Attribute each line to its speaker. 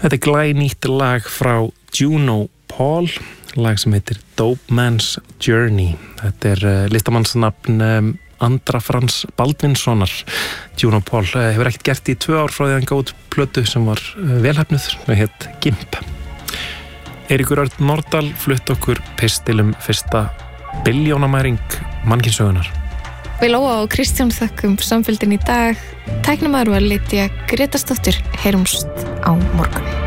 Speaker 1: Þetta glænýtt lag frá Juno Paul, lag sem heitir Dope Man's Journey. Þetta listamannsnafn Andra Frans Baldvinssonar. Juno Paul hefur ekkert gert í 2 ár frá því hann gáði út plötu sem var velhæfnuð, sem hét Gimp. Eiríkur Örn Norðdahl flutt okkur pistil fyrsta billjónamæring mannkynssögunar.
Speaker 2: Við Lóa og Kristján þökkum samfylgdin í dag. Tæknimaður var Lydia Grétarsdóttir. Heyrumst á morgun.